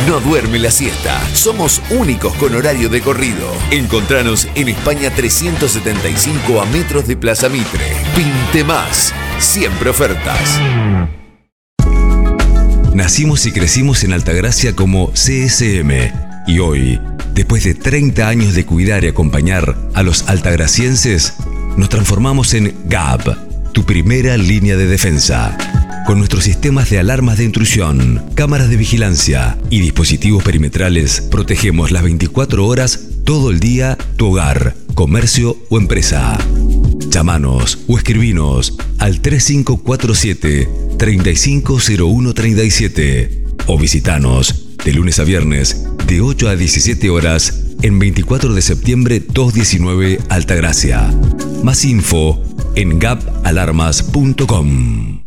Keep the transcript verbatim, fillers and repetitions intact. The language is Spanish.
no duerme la siesta. Somos únicos con horario de corrido. Encontranos en España trescientos setenta y cinco a metros de Plaza Mitre. Pinte más. Siempre ofertas. Nacimos y crecimos en Altagracia como C S M y hoy, después de treinta años de cuidar y acompañar a los altagracienses, nos transformamos en G A P, tu primera línea de defensa. Con nuestros sistemas de alarmas de intrusión, cámaras de vigilancia y dispositivos perimetrales, protegemos las veinticuatro horas, todo el día, tu hogar, comercio o empresa. Llámanos o escribinos al tres cinco cuatro siete, tres cinco cero uno tres siete o visitanos de lunes a viernes de ocho a diecisiete horas en veinticuatro de septiembre doscientos diecinueve Altagracia. Más info en gap alarmas punto com.